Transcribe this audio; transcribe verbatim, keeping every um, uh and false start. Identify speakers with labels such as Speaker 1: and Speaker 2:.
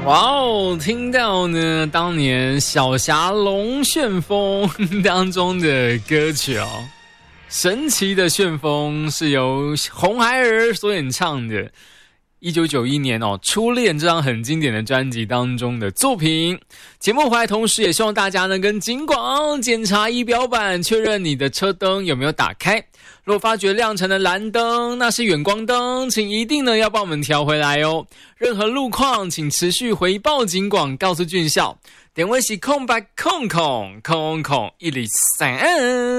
Speaker 1: 哇哦，听到呢当年小侠龙旋风当中的歌曲哦，神奇的旋风是由红孩儿所演唱的一九九一年哦，初恋这张很经典的专辑当中的作品。节目回来同时也希望大家能跟警广检查仪表板，确认你的车灯有没有打开。若发觉亮成的蓝灯那是远光灯，请一定呢要帮我们调回来哦。任何路况请持续回报警广，告诉军校点位是空白空空空空一零三。